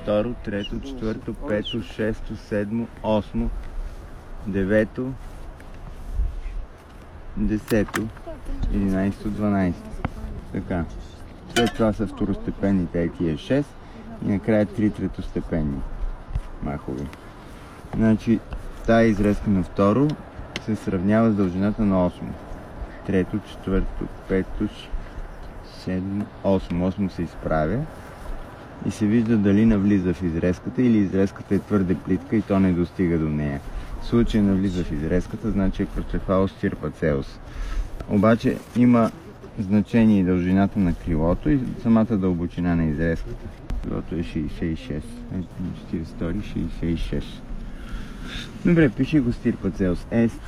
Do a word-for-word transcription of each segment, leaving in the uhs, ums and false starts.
второ, трето, четвърто, пето, шесто, седмо, осмо, девето, десето, единайсето, дванайсето. Така. След това са второстепенните, е тия шест и накрая три третостепенни махови. Значи тая изрезка на второ се сравнява с дължината на осмо. Трето, четвърто, пето, седмо, осмо. Осмо се изправя и се вижда дали навлиза в изрезката или изрезката е твърде плитка и то не достига до нея. В случай навлиза в изрезката, значи е процефал стирпацеус. Обаче има значение и дължината на крилото и самата дълбочина на изрезката. Крилото е шейсет и шест. четирийсет, шейсет и шест. Добре, пиши го стирпацеус.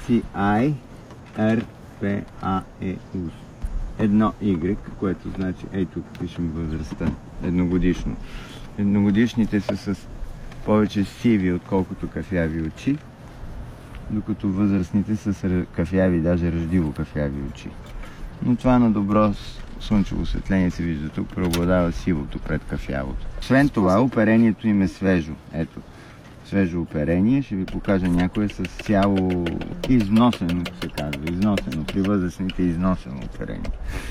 S-C-I-R-P-A-E-U. Едно Y, което значи, ей тук пишем възрастта. Едногодишно. Едногодишните са с повече сиви, отколкото кафяви очи, докато възрастните са с кафяви, даже ръждиво кафяви очи. Но това на добро слънчево осветление се вижда тук, преобладава сивото пред кафявото. Освен това, оперението им е свежо. Ето, свежо оперение. Ще ви покажа някое с цяло износено, се казва. Износено. При възрастните износено оперение.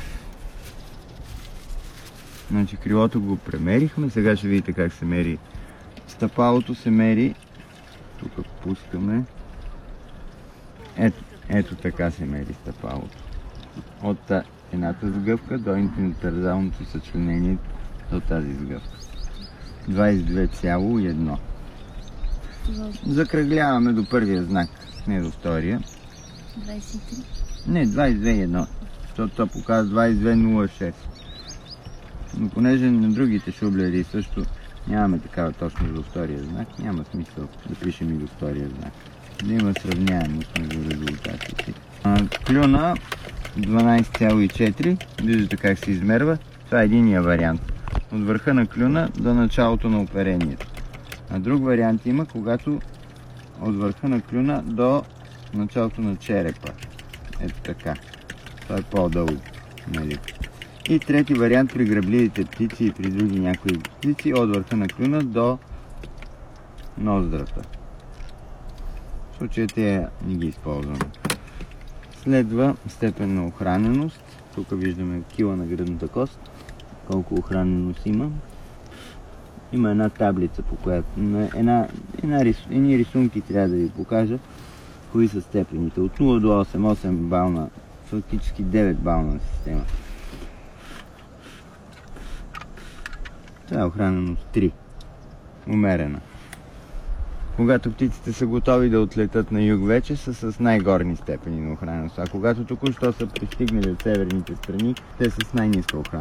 Значи крилото го премерихме. Сега ще видите как се мери. Стъпалото се мери. Тук пускаме. Ето, ето така се мери стъпалото. От едната сгъвка до интертарзалното съчленение до тази сгъвка. двайсет и две цяло и едно. Закръгляваме до първия знак, не до втория. двайсет и три? Не, двайсет и две и едно, защото това показва двайсет и две нула шест. Но понеже на другите шублери също нямаме такава точно до втория знак, няма смисъл да пишем и до втория знак. Да има сравняемост между резултатите. Клюна дванайсет цяло и четири, виждате как се измерва. Това е единия вариант. От върха на клюна до началото на оперението. А друг вариант има, когато от върха на клюна до началото на черепа. Ето така. Това е по-дълго. Нали? И трети вариант при грабливите птици и при други някои птици от върха на клюна до ноздрата. В случая те не ги използваме. Следва степен на охраненост. Тук виждаме кила на гръдната кост. Колко охраненост има. Има една таблица, по която една, една, едни рисунки трябва да ви покажа кои са степените. От нула до осем, осем бална, фактически девет бална система. Това е охраненост три. Умерена. Когато птиците са готови да отлетат на юг вече, са с най-горни степени на охраненост. А когато току-що са пристигнали от северните страни, те са с най-ниска охраненост.